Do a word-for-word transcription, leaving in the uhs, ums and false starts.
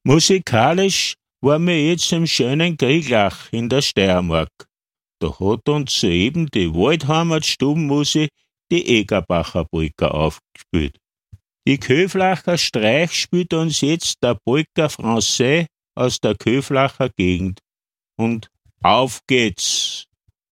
Musikalisch waren wir jetzt im schönen Grieglach in der Steiermark. Da hat uns soeben die Waldheimat Stubenmusik die Egerbacher Polka aufgespielt. Die Köflacher Streich spielt uns jetzt der Polka Français aus der Köflacher Gegend. Und auf geht's!